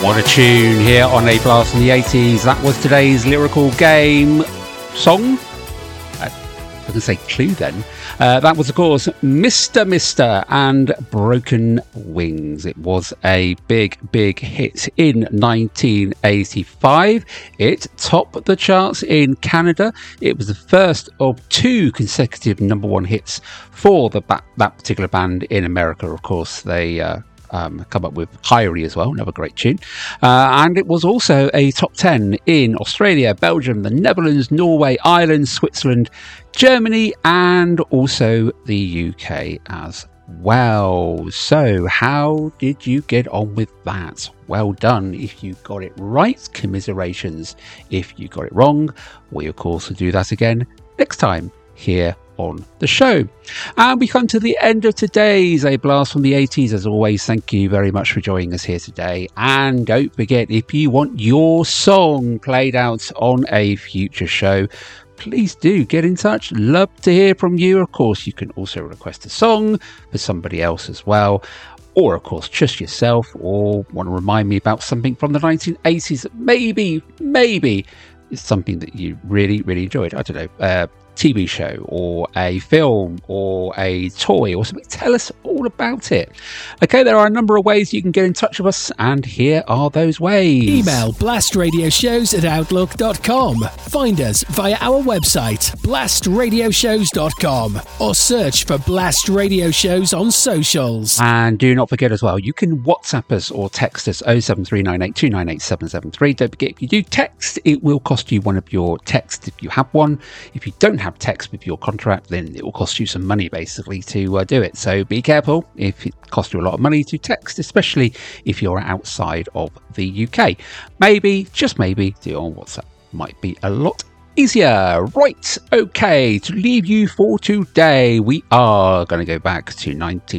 What a tune here on A Blast from the 80s. That was today's lyrical game song. I can say clue then. That was, of course, Mr. Mister and Broken Wings. It was a big, big hit in 1985. It topped the charts in Canada. It was the first of 2 consecutive number 1 hits for that particular band in America. Of course, they come up with Hyrie as well, another great tune. And it was also a top 10 in Australia, Belgium, the Netherlands, Norway, Ireland, Switzerland, Germany, and also the UK as well. So how did you get on with that? Well done. If you got it right, commiserations. If you got it wrong, we of course will do that again next time here on the show. And we come to the end of today's A Blast from the 80s. As always, thank you very much for joining us here today. And don't forget, if you want your song played out on a future show, please do get in touch. Love to hear from you. Of course, you can also request a song for somebody else as well, or of course just yourself, or want to remind me about something from the 1980s that maybe is something that you really enjoyed. I don't know, TV show or a film or a toy or something. Tell us all about it. Okay, there are a number of ways you can get in touch with us, and here are those ways. Email blastradioshows@outlook.com. Find us via our website blastradioshows.com, or search for Blast Radio Shows on socials. And do not forget as well, you can WhatsApp us or text us 07398298773. Don't forget, if you do text, it will cost you one of your texts if you have one. If you don't have text with your contract, then it will cost you some money basically to do it. So be careful if it costs you a lot of money to text, especially if you're outside of the UK. Maybe, just maybe, do it on WhatsApp. Might be a lot easier. Right, okay, to leave you for today, we are going to go back to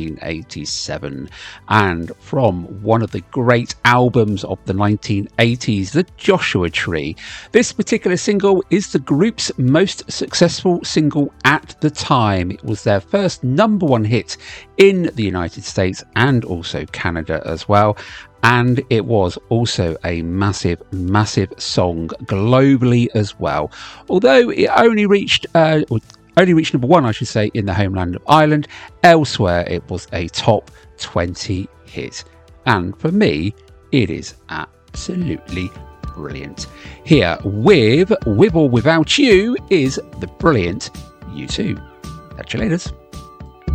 1987, and from one of the great albums of the 1980s, The Joshua Tree. This particular single is the group's most successful single at the time. It was their first number 1 hit in the United States and also Canada as well. And it was also a massive song globally as well. Although it only reached number 1, I should say, in the homeland of Ireland. Elsewhere, it was a top 20 hit. And for me, it is absolutely brilliant. Here, with or Without You, is the brilliant U2. Catch you later.